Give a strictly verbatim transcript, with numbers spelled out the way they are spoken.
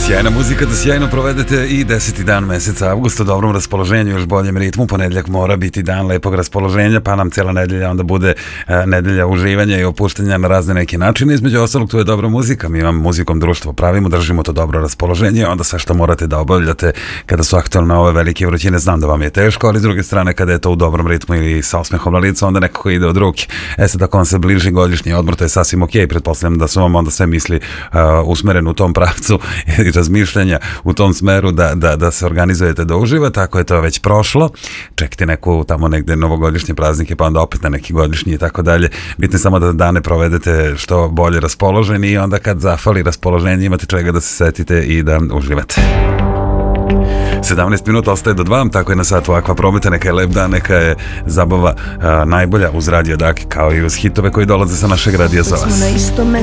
Sjajna muzika da sjajno provedete i deseti dan meseca avgusta u dobrom raspoloženju, još boljem ritmu. Ponedjeljak mora biti dan lepog raspoloženja, pa nam cijela nedelja onda bude uh, nedelja uživanja i opuštanja na razne neke načine. Između ostalog, tu je dobra muzika. Mi vam muzikom društvo pravimo, držimo to dobro raspoloženje, onda sve što morate da obavljate kada su aktualne ove velike vrućine. Znam da vam je teško, ali s druge strane, kada je to u dobrom ritmu ili sa osmehom na licu, onda nekako ide od ruke. E sad, ako vam se bliži godišnji odmor, to je sasvim ok. Pretpostavljam da su vam onda sve misli uh, usmerene u tom pravcu i razmišljanja u tom smeru da, da, da se organizujete da uživate. Ako je to već prošlo, čekajte neku tamo negde novogodišnje praznike, pa onda opet na neki godišnji i tako dalje. Bitno je samo da dane provedete što bolje raspoloženi i onda kad zafali raspoloženje imate čega da se setite i da uživate. sedamnaest minuta ostaje do dva, tako je na satu Aqua Prometa. Neka je lep dan, neka je zabava uh, najbolja uz Radio Daki, kao i uz hitove koji dolaze sa našeg radija za vas. Na istom